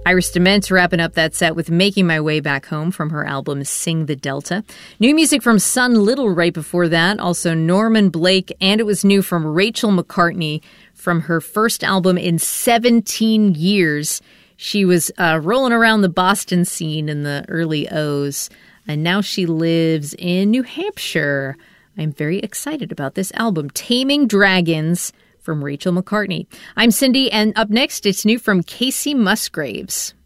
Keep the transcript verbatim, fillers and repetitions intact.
Iris DeMent wrapping up that set with Making My Way Back Home from her album Sing the Delta. New music from Sun Little right before that, also Norman Blake, and it was new from Rachel McCartney from her first album in seventeen years. She was uh, rolling around the Boston scene in the early O's, and now she lives in New Hampshire. I'm very excited about this album, Taming Dragons, from Rachel McCartney. I'm Cindy, and up next, it's new from Casey Musgraves.